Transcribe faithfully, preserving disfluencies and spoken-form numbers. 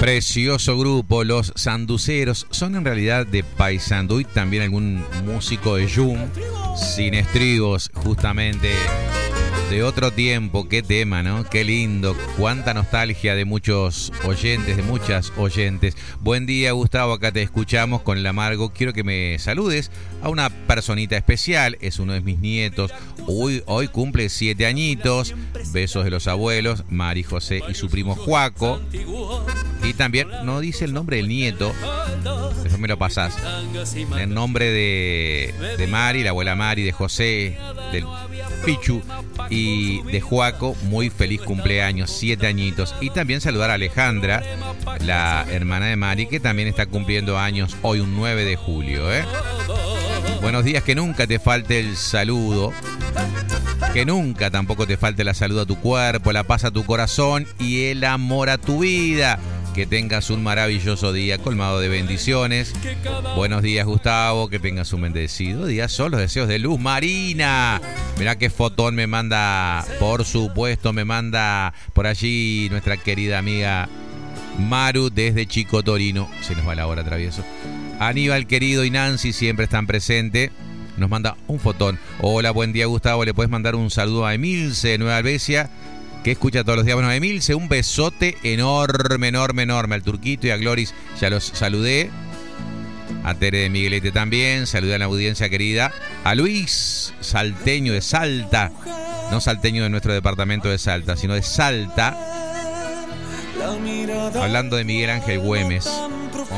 Precioso grupo, los Sanduceros. Son en realidad de Paysandú y también algún músico de Yum, sin estribos, justamente de otro tiempo. Qué tema, ¿no? Qué lindo. Cuánta nostalgia de muchos oyentes, de muchas oyentes. Buen día, Gustavo. Acá te escuchamos con el amargo. Quiero que me saludes a una personita especial. Es uno de mis nietos. Hoy, hoy cumple siete añitos. Besos de los abuelos, Mari, José y su primo Juaco. Y también, no dice el nombre del nieto, después me lo pasás. El nombre de, de Mari, la abuela Mari, de José, del Pichu y de Juaco. Muy feliz cumpleaños, siete añitos. Y también saludar a Alejandra, la hermana de Mari, que también está cumpliendo años hoy, un nueve de julio, ¿eh? Buenos días, que nunca te falte el saludo. Que nunca tampoco te falte la salud a tu cuerpo, la paz a tu corazón y el amor a tu vida. Que tengas un maravilloso día colmado de bendiciones. Buenos días, Gustavo. Que tengas un bendecido día. Son los deseos de Luz Marina. Mirá qué fotón me manda. Por supuesto, me manda por allí nuestra querida amiga Maru desde Chico Torino. Se nos va la hora, travieso. Aníbal, querido, y Nancy siempre están presentes. Nos manda un fotón. Hola, buen día, Gustavo. Le puedes mandar un saludo a Emilce de Nueva Albesia, que escucha todos los días. Bueno, Emilce, un besote enorme, enorme, enorme. Al Turquito y a Gloris ya los saludé. A Tere de Miguelete también. Saludé a la audiencia querida. A Luis, salteño de Salta. No salteño de nuestro departamento de Salta, sino de Salta. Hablando de Miguel Ángel Güemes.